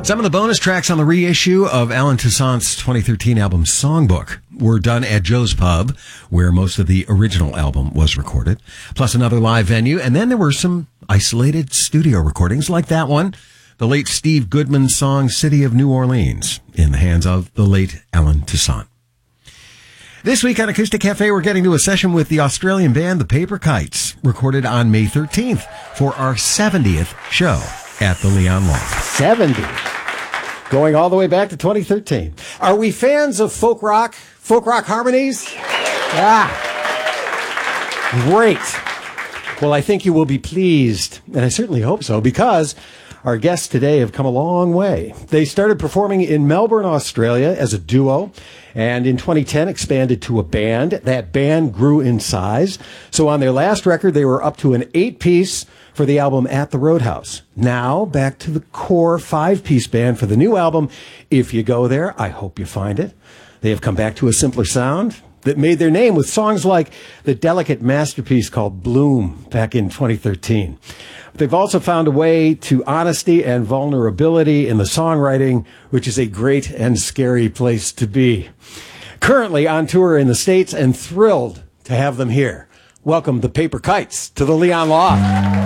Some of the bonus tracks on the reissue of Alan Toussaint's 2013 album Songbook were done at Joe's Pub, where most of the original album was recorded, plus another live venue. And then there were some isolated studio recordings like that one, the late Steve Goodman's song City of New Orleans, in the hands of the late Alan Toussaint. This week on Acoustic Cafe, we're getting to a session with the Australian band The Paper Kites, recorded on May 13th for our 70th show at the Leon Loft. 70. Going all the way back to 2013. Are we fans of folk rock harmonies? Ah, great. Well, I think you will be pleased, and I certainly hope so, because our guests today have come a long way. They started performing in Melbourne, Australia as a duo, and in 2010 expanded to a band. That band grew in size. So on their last record, they were up to an 8-piece for the album At the Roadhouse. Now, back to the core 5-piece band for the new album, If You Go There, I Hope You Find It. They have come back to a simpler sound that made their name with songs like the delicate masterpiece called Bloom back in 2013. They've also found a way to honesty and vulnerability in the songwriting, which is a great and scary place to be. Currently on tour in the States and thrilled to have them here. Welcome the Paper Kites to the Leon Loft.